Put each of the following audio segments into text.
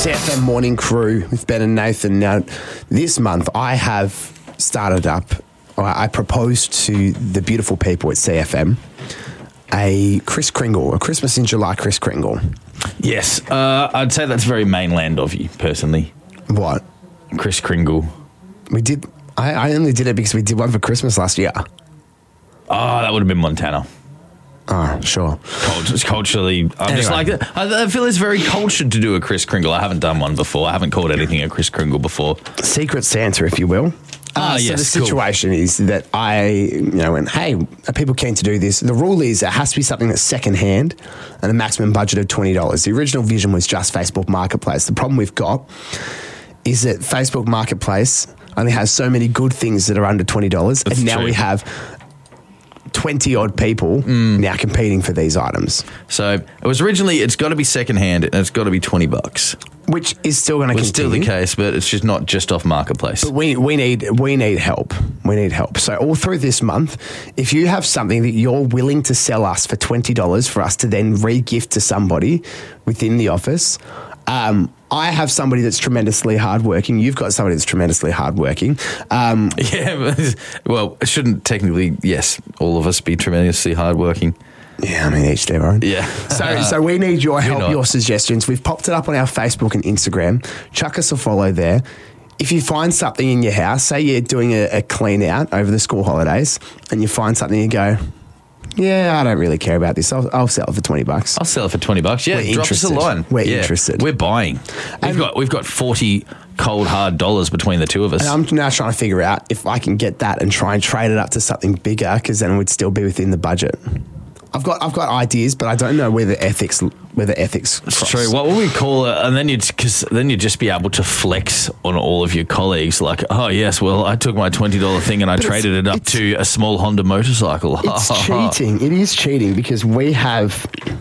SAFM Morning Crew with Ben and Nathan. Now, this month I have started up, I proposed to the beautiful people at CFM a Kris Kringle, a Christmas in July Kris Kringle. Yes, I'd say that's very mainland of you, personally. What? Kris Kringle. We did, I only did it because we did one for Christmas last year. Oh, that would have been Montana. Oh, sure. Culturally, I'm just like, I feel it's very cultured to do a Kris Kringle. I haven't done one before. I haven't called anything a Kris Kringle before. Secret Santa, if you will. Yes, so the situation is that I went, hey, are people keen to do this? The rule is it has to be something that's secondhand and a maximum budget of $20. The original vision was just Facebook Marketplace. The problem we've got is that Facebook Marketplace only has so many good things that are under $20, That's and now true. we have 20-odd people now competing for these items. So it was originally, it's got to be secondhand and it's got to be $20. Which is still going to continue. It's still the case, but it's just not just off Marketplace. But we need help. We need help. So all through this month, if you have something that you're willing to sell us for $20 for us to then re-gift to somebody within the office, I have somebody that's tremendously hardworking. You've got somebody that's tremendously hardworking. Yeah, well, it shouldn't technically, yes, all of us be tremendously hardworking. Yeah, I mean, each their own. Yeah. So we need your help, not. your suggestions. We've popped it up on our Facebook and Instagram. Chuck us a follow there. If you find something in your house, say you're doing a clean out over the school holidays, and you find something and you go, yeah, I don't really care about this. I'll sell it for $20. I'll sell it for $20. Yeah, We're drop us a interested. line. We're interested. We're buying. We've got 40 cold hard dollars between the two of us. And I'm now trying to figure out if I can get that and try and trade it up to something bigger, because then it would still be within the budget. I've got ideas, but I don't know where the ethics cross. It's true. What would we call it? And then you'd just be able to flex on all of your colleagues, like, oh yes, well, I took my $20 thing and I traded it up to a small Honda motorcycle. It's cheating. It is cheating because we have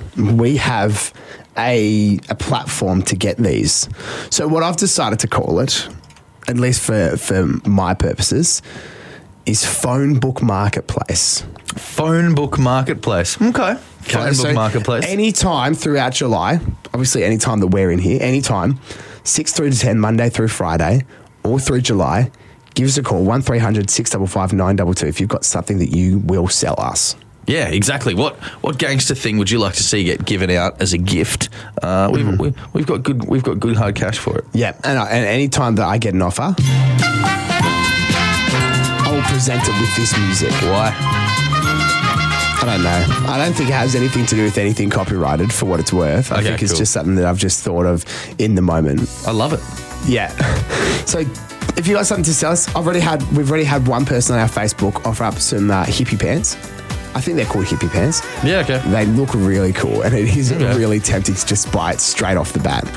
a platform to get these. So what I've decided to call it, at least for my purposes, is Phone Book Marketplace. Phone Book Marketplace. Okay. Phone So Book Marketplace. Anytime throughout July, obviously any time that we're in here, anytime, 6 through to 10, Monday through Friday, all through July, give us a call, 1300 655 922 if you've got something that you will sell us. Yeah, exactly. What gangster thing would you like to see get given out as a gift? We've got good hard cash for it. Yeah, and any time that I get an offer, I will present it with this music. Why? I don't know. I don't think it has anything to do with anything copyrighted, for what it's worth. I think it's cool. just something that I've just thought of in the moment. I love it. Yeah. So if you got something to sell us, we've already had one person on our Facebook offer up some hippie pants. I think they're called hippie pants. Yeah, okay. They look really cool, and it is really tempting to just buy it straight off the bat.